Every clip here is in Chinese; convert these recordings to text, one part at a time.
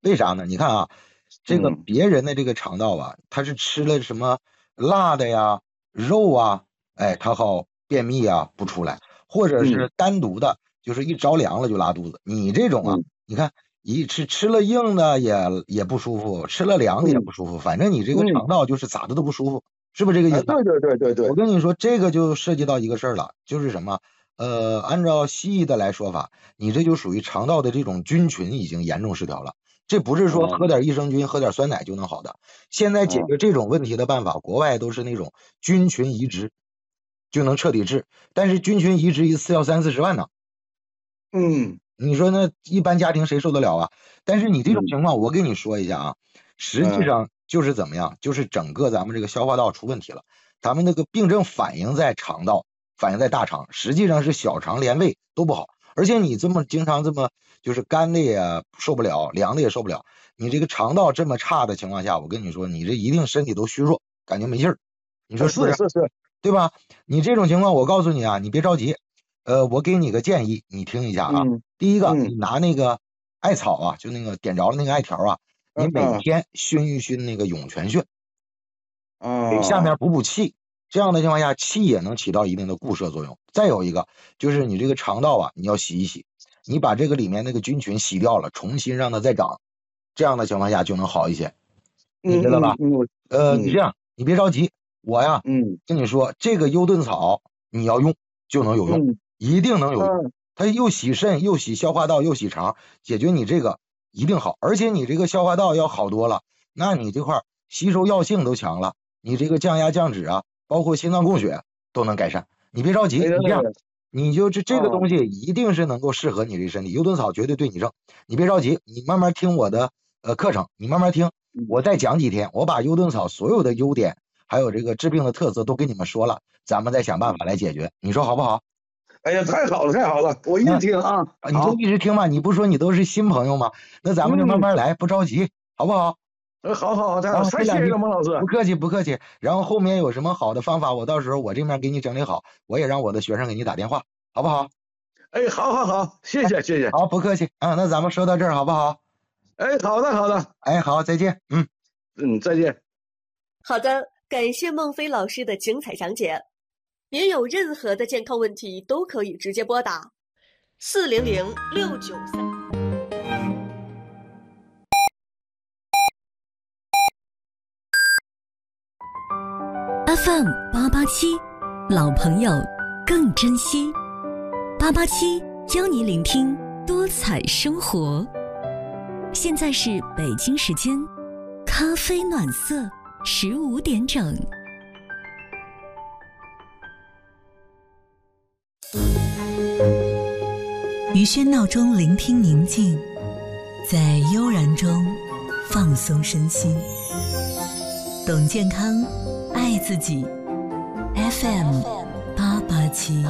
为啥呢？你看啊，这个别人的这个肠道啊，他是吃了什么辣的呀、肉啊，哎，他好便秘啊不出来，或者是单独的，就是一着凉了就拉肚子。你这种啊，你看吃了硬的也不舒服，吃了凉的也不舒服，反正你这个肠道就是咋的都不舒服，是不是这个意思？ 对。 我跟你说，这个就涉及到一个事儿了，就是什么？按照西医的来说法，你这就属于肠道的这种菌群已经严重失调了。这不是说喝点益生菌、喝点酸奶就能好的。现在解决这种问题的办法，国外都是那种菌群移植，就能彻底治。但是菌群移植一次要30-40万呢。你说那一般家庭谁受得了啊？但是你这种情况，我跟你说一下啊，实际上就是怎么样，就是整个咱们这个消化道出问题了。咱们那个病症反映在肠道，反映在大肠，实际上是小肠连胃都不好。而且你这么经常这么就是干的也受不了，凉的也受不了，你这个肠道这么差的情况下，我跟你说，你这一定身体都虚弱，感觉没劲儿。你说是不是？ 是， 对吧？你这种情况，我告诉你啊，你别着急。我给你个建议，你听一下啊。第一个，你拿那个艾草啊，就那个点着了那个艾条啊，你每天熏一熏那个涌泉穴，给下面补气。这样的情况下，气也能起到一定的固摄作用。再有一个就是你这个肠道啊，你要洗一洗，你把这个里面那个菌群洗掉了，重新让它再长，这样的情况下就能好一些，你知道吧？你这样，你别着急，我呀，跟你说，这个优顿草你要用就能有用，一定能有用。它又洗肾，又洗消化道，又洗肠，解决你这个一定好。而且你这个消化道要好多了，那你这块吸收药性都强了，你这个降压降脂啊，包括心脏供血都能改善。你别着急，你这样，你就这个东西一定是能够适合你这身体。优顿草绝对对你正，你别着急，你慢慢听我的课程，你慢慢听，我再讲几天，我把优顿草所有的优点还有这个治病的特色都跟你们说了，咱们再想办法来解决，你说好不好？ 哎呀，太好了，太好了！我一直听啊， 你就一直听嘛。你不说你都是新朋友吗？那咱们就慢慢来，不着急，好不好？ 好，太谢谢了，孟老师。 不客气，不客气。然后后面有什么好的方法，我到时候我这边给你整理好，我也让我的学生给你打电话，好不好？ 哎，好，谢谢。 好，不客气。那咱们说到这儿好不好？ 哎，好的。 哎，好，再见。 再见。 好的，感谢孟非老师的精彩讲解。您有任何的健康问题都可以直接拨打400-693。 FM 887，老朋友更珍惜。887邀你聆听多彩生活。现在是北京时间咖啡暖色15点整。于喧闹中聆听宁静，在悠然中放松身心。懂健康，爱自己。FM 887。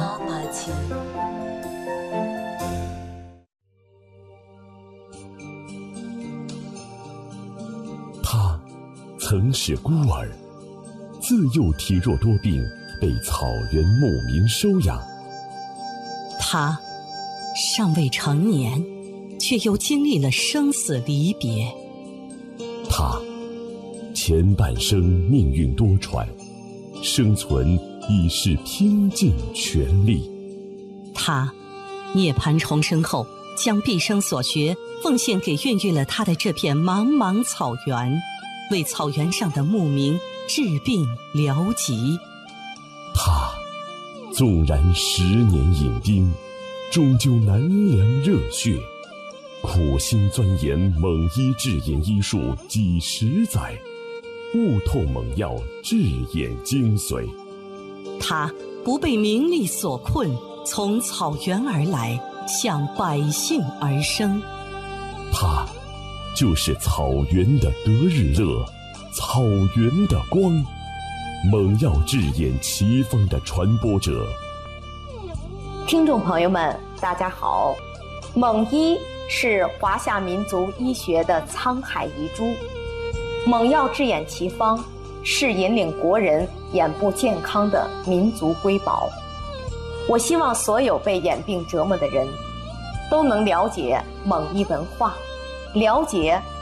他曾是孤儿，自幼体弱多病，被草原牧民收养。 他尚未成年，却又经历了生死离别。 他前半生命运多舛，生存已是拼尽全力。 他涅槃重生后，将毕生所学奉献给孕育了他的这片茫茫草原，为草原上的牧民治病疗疾。 他纵然10年饮冰，终究难凉热血，苦心钻研蒙医治眼医术几十载，悟透猛药治眼精髓。 他不被名利所困，从草原而来，向百姓而生。 他就是草原的得日乐，草原的光，猛药治眼奇方的传播者。 听众朋友们，大家好。蒙医是华夏民族医学的沧海遗珠，猛药治眼奇方是引领国人眼部健康的民族瑰宝。我希望所有被眼病折磨的人都能了解蒙医文化，了解